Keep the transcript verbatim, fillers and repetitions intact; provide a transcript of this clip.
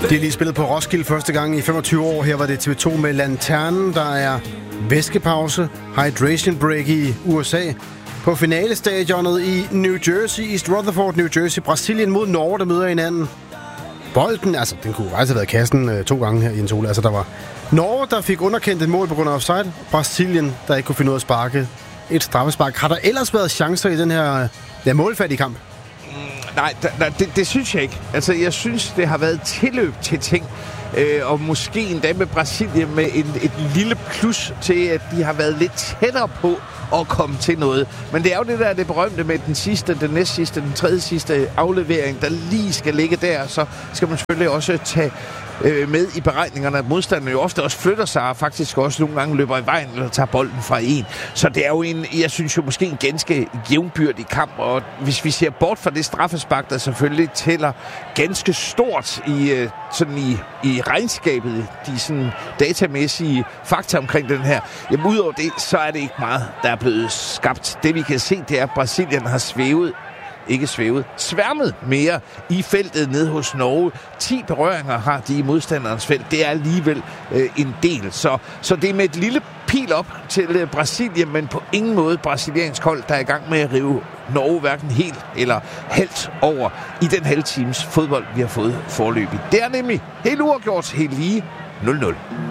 Det er lige spillet på Roskilde første gang i femogtyve år. Her var det T V to med Lanternen. Der er væskepause, hydration break i U S A. På finalestadionet i New Jersey, East Rutherford, New Jersey. Brasilien mod Norge, der møder hinanden. Bolden, altså den kunne altså have været kassen øh, to gange her i en sol. Altså der var Norge, der fik underkendt et mål på grund af offside. Brasilien, der ikke kunne finde ud af at sparke et straffespark. Har der ellers været chancer i den her ja, målfattige kamp? Mm, nej, da, da, det, det synes jeg ikke. Altså jeg synes, det har været tilløb til ting. Øh, og måske endda med Brasilien med en, et lille plus til, at de har været lidt tættere på at komme til noget. Men det er jo det der, det berømte med den sidste, den næst sidste, den tredje sidste aflevering, der lige skal ligge der. Så skal man selvfølgelig også tage øh, med i beregningerne, at modstanderne jo ofte også flytter sig, og faktisk også nogle gange løber i vejen, eller tager bolden fra en. Så det er jo en, jeg synes jo måske en ganske jævnbyrdig kamp, og hvis vi ser bort fra det straffespark, der selvfølgelig tæller ganske stort i, øh, sådan i, i regnskabet, de sådan datamæssige fakta omkring den her, jamen udover det, så er det ikke meget, der er blevet skabt. Det vi kan se, det er, at Brasilien har svævet ikke svævet, sværmet mere i feltet ned hos Norge. ti berøringer har de i modstanderens felt. Det er alligevel øh, en del. Så, så det er med et lille pil op til øh, Brasilien, men på ingen måde brasiliansk hold, der er i gang med at rive Norge hverken helt eller halvt over i den halve times fodbold, vi har fået forløbig. Det er nemlig helt uafgjort, helt lige nul nul.